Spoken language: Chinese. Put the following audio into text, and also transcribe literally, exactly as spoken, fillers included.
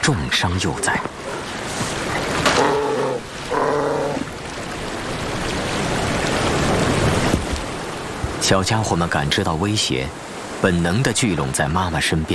重伤幼崽。小家伙们感知到威胁，本能地聚拢在妈妈身边。